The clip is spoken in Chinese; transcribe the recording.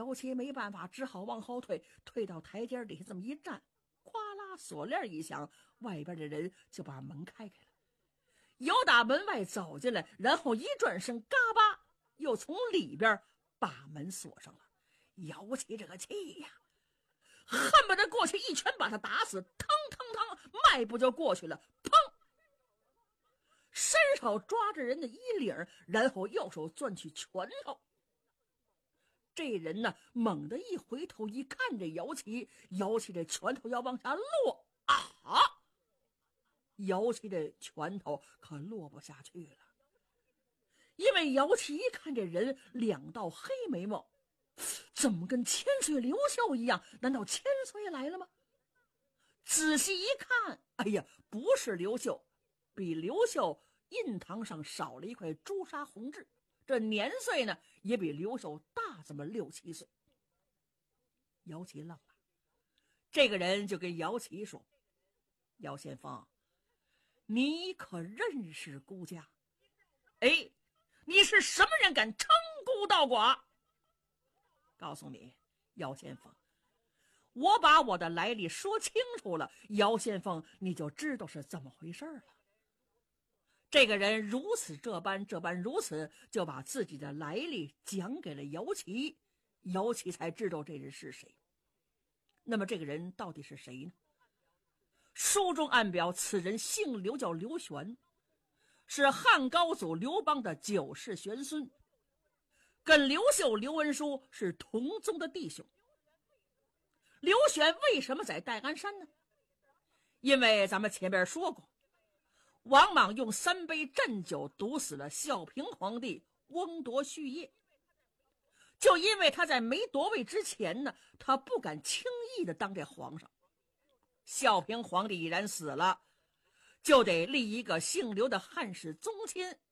姚琦没办法，只好往后退，退到台阶底下这么一站，哗啦锁链一响，外边的人就把门开开了。由打门外走进来，然后一转身，嘎巴又从里边把门锁上了。姚琦这个气呀，恨不得过去一拳把他打死，腾腾腾，迈步就过去了，砰！伸手抓着人的衣领，然后右手攥起拳头。这人呢，猛地一回头一看这姚琦，姚琦这拳头要往下落啊！姚琦这拳头可落不下去了，因为姚琦一看这人两道黑眉毛，怎么跟千岁刘秀一样？难道千岁来了吗？仔细一看，哎呀，不是刘秀，比刘秀印堂上少了一块朱砂红痣，这年岁呢也比刘秀大这么6、7岁。姚琦愣了，这个人就跟姚琦说：“姚先锋，你可认识孤家？哎，你是什么人敢称孤道寡？告诉你，姚先锋，我把我的来历说清楚了，姚先锋你就知道是怎么回事了。”这个人如此这般如此，就把自己的来历讲给了姚琦，姚琦才知道这人是谁。那么这个人到底是谁呢？书中暗表此人姓刘，叫刘玄，是汉高祖刘邦的9世玄孙，跟刘秀、刘文书是同宗的弟兄。刘玄为什么在戴安山呢？因为咱们前边说过，王莽用3杯鸩酒毒死了孝平皇帝翁铎续业，就因为他在没夺位之前呢，他不敢轻易的当这皇上。孝平皇帝已然死了，就得立一个姓刘的汉室宗亲